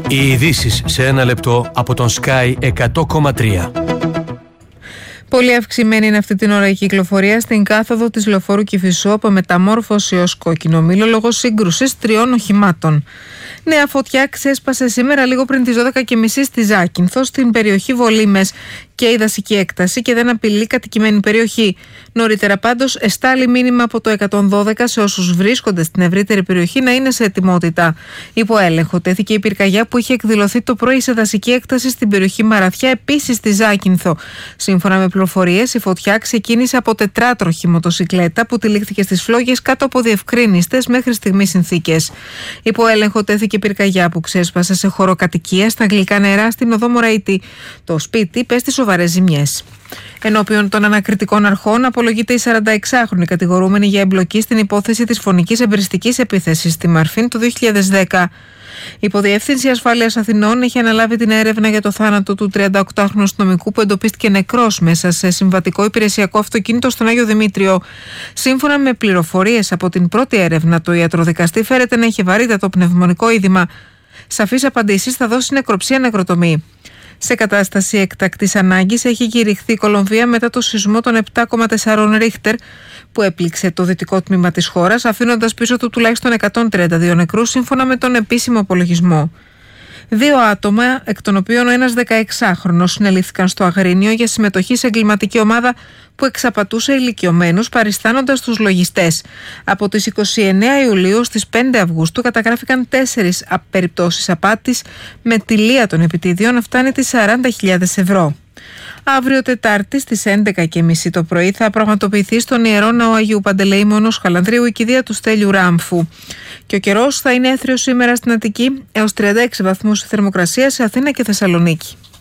Οι ειδήσεις σε ένα λεπτό από τον Sky 100,3. Πολύ αυξημένη είναι αυτή την ώρα η κυκλοφορία στην κάθοδο της λεωφόρου Κηφισού από μεταμόρφωση ως κόκκινο μήλο λόγω σύγκρουσης 3 οχημάτων. Νέα φωτιά ξέσπασε σήμερα λίγο πριν τις 12.30 στη Ζάκυνθο, στην περιοχή Βολήμες και η δασική έκταση και δεν απειλεί κατοικημένη περιοχή. Νωρίτερα πάντως εστάλει μήνυμα από το 112 σε όσους βρίσκονται στην ευρύτερη περιοχή να είναι σε ετοιμότητα. Υπό έλεγχο τέθηκε η πυρκαγιά που είχε εκδηλωθεί το πρωί σε δασική έκταση στην περιοχή Μαραθιά, επίσης στη Ζάκυνθο. Σύμφωνα με πληροφορίες, η φωτιά ξεκίνησε από τετράτροχη μοτοσικλέτα που τυλίχθηκε στις φλόγες κάτω από διευκρίνιστες μέχρι στιγμής συνθήκες. Υπό έλεγχο τέθηκε η πυρκαγιά που ξέσπασε σε χώρο κατοικίας στα Γλυκά Νερά στην οδό Μωραήτη. Το σπίτι πέστη σοβαρές ζημιές. Ενώπιον των ανακριτικών αρχών απολογείται η 46χρονη κατηγορούμενη για εμπλοκή στην υπόθεση της φωνικής εμπριστικής επίθεσης στη Μαρφίν το 2010. Η Υποδιεύθυνση Ασφάλειας Αθηνών έχει αναλάβει την έρευνα για το θάνατο του 38χρονου αστυνομικού που εντοπίστηκε νεκρός μέσα σε συμβατικό υπηρεσιακό αυτοκίνητο στον Άγιο Δημήτριο. Σύμφωνα με πληροφορίες από την πρώτη έρευνα, το ιατροδικαστή φέρεται να είχε βαρύτατο πνευμονικό είδημα. Σαφείς απαντήσεις θα δώσει νεκροψία νεκροτομή. Σε κατάσταση έκτακτης ανάγκης έχει κηρυχθεί η Κολομβία μετά το σεισμό των 7,4 Ρίχτερ που έπληξε το δυτικό τμήμα της χώρας, αφήνοντας πίσω του τουλάχιστον 132 νεκρούς σύμφωνα με τον επίσημο απολογισμό. 2 άτομα, εκ των οποίων ο ένας 16χρονος, συνελήφθηκαν στο Αγρίνιο για συμμετοχή σε εγκληματική ομάδα που εξαπατούσε ηλικιωμένους παριστάνοντας τους λογιστές. Από τις 29 Ιουλίου στις 5 Αυγούστου καταγράφηκαν 4 περιπτώσεις απάτης με τηλεία των επιτίδιων να φτάνει τις 40.000 ευρώ. Αύριο Τετάρτη στις 11.30 το πρωί θα πραγματοποιηθεί στον Ιερό Ναό Αγίου Παντελεήμονος Χαλανδρίου η κηδεία του Στέλιου Ράμφου. Και ο καιρός θα είναι έθριος σήμερα στην Αττική, έως 36 βαθμούς η θερμοκρασία σε Αθήνα και Θεσσαλονίκη.